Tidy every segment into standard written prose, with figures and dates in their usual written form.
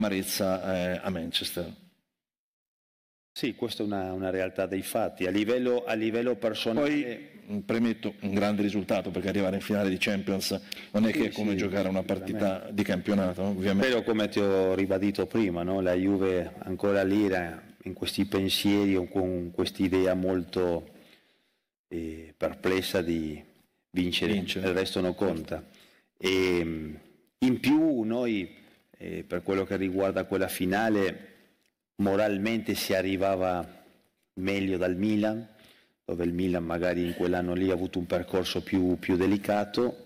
Marezza a Manchester. Sì, questa è una realtà dei fatti. A livello personale... Poi premetto un grande risultato, perché arrivare in finale di Champions non è che è come giocare una partita di campionato, ovviamente. Però come ti ho ribadito prima, no? La Juve ancora lì era in questi pensieri o con quest'idea molto perplessa di vincere, il resto non conta. E in più noi, per quello che riguarda quella finale, moralmente si arrivava meglio dal Milan, dove il Milan magari in quell'anno lì ha avuto un percorso più delicato.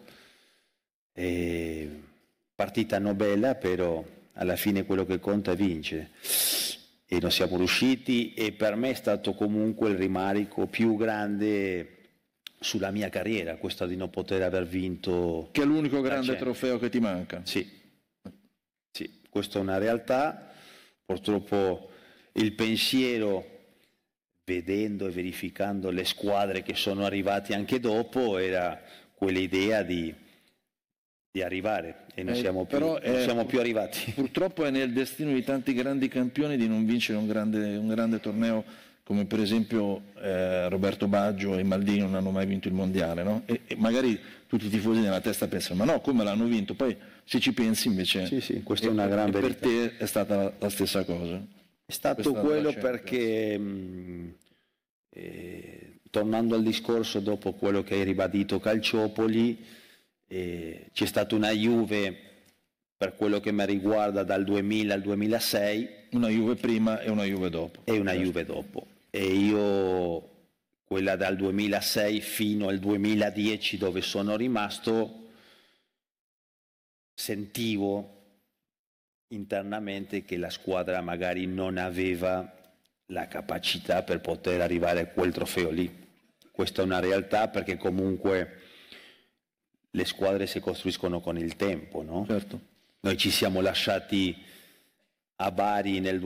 Partita non bella, però alla fine quello che conta è vincere. E non siamo riusciti, e per me è stato comunque il rimarico più grande sulla mia carriera, questo di non poter aver vinto. Che è l'unico grande trofeo che ti manca. Sì, questa è una realtà. Purtroppo il pensiero, vedendo e verificando le squadre che sono arrivate anche dopo, era quell'idea di arrivare, e non siamo più arrivati. Purtroppo è nel destino di tanti grandi campioni di non vincere un grande torneo, come per esempio Roberto Baggio e Maldini non hanno mai vinto il mondiale, no? E magari tutti i tifosi nella testa pensano: ma no, come l'hanno vinto? Poi se ci pensi invece sì, questa è una gran verità. Per te è stata la stessa cosa. È stato quello perché, tornando al discorso dopo quello che hai ribadito Calciopoli, c'è stata una Juve, per quello che mi riguarda, dal 2000 al 2006. Una Juve prima e una Juve dopo. Juve dopo. E io, quella dal 2006 fino al 2010 dove sono rimasto, sentivo internamente che la squadra magari non aveva la capacità per poter arrivare a quel trofeo lì. Questa è una realtà, perché comunque le squadre si costruiscono con il tempo, no? Certo. Noi ci siamo lasciati a Bari nel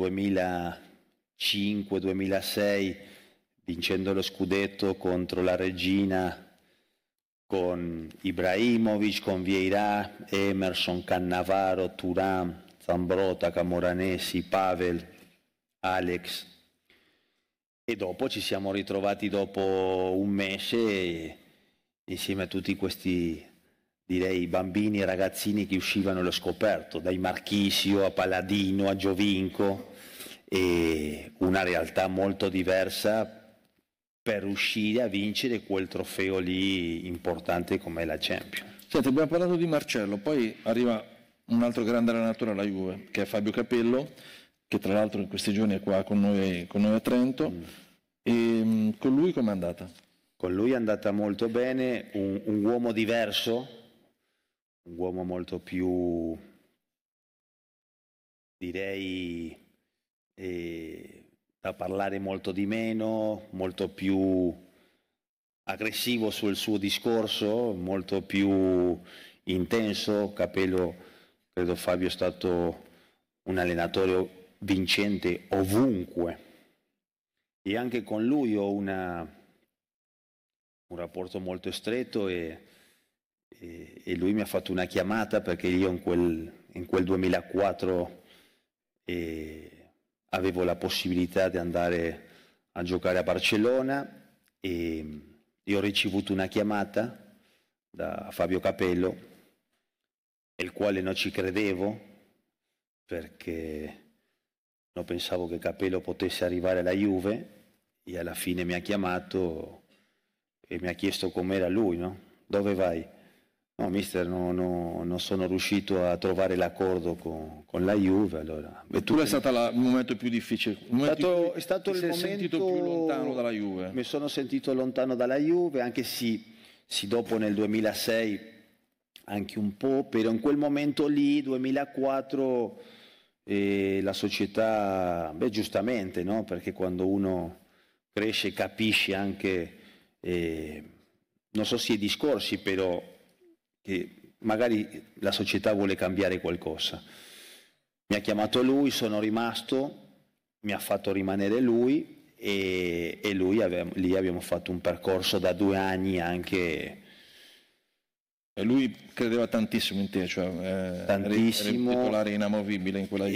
2005-2006 vincendo lo scudetto contro la Regina, con Ibrahimovic, con Vieira, Emerson, Cannavaro, Thuram, Zambrotta, Camoranesi, Pavel, Alex. E dopo ci siamo ritrovati dopo un mese insieme a tutti questi, direi, bambini e ragazzini che uscivano allo scoperto, dai Marchisio a Paladino a Giovinco, e una realtà molto diversa per riuscire a vincere quel trofeo lì importante come la Champions. Senti, abbiamo parlato di Marcello, poi arriva un altro grande allenatore alla Juve, che è Fabio Capello, che tra l'altro in questi giorni è qua con noi a Trento. E con lui com'è andata? Con lui è andata molto bene, un uomo diverso, un uomo molto più, direi, da parlare molto di meno, molto più aggressivo sul suo discorso, molto più intenso. Capello, credo Fabio è stato un allenatore vincente ovunque, e anche con lui ho un rapporto molto stretto, e lui mi ha fatto una chiamata perché io in quel 2004 avevo la possibilità di andare a giocare a Barcellona, e io ho ricevuto una chiamata da Fabio Capello, il quale non ci credevo, perché non pensavo che Capello potesse arrivare alla Juve, e alla fine mi ha chiamato e mi ha chiesto com'era lui, no? Dove vai? No, mister, non sono riuscito a trovare l'accordo con la Juve. Allora, e tu è stato il momento più difficile? È stato il momento sentito più lontano dalla Juve? Mi sono sentito lontano dalla Juve, anche se dopo nel 2006 anche un po', però in quel momento lì, 2004, la società, giustamente, no? Perché quando uno cresce capisce anche, non so se i discorsi, però che magari la società vuole cambiare qualcosa. Mi ha chiamato lui, sono rimasto, mi ha fatto rimanere lui, e lui lì abbiamo fatto un percorso da 2 anni anche. E lui credeva tantissimo in te, cioè tantissimo, eri titolare inamovibile in quella Juve.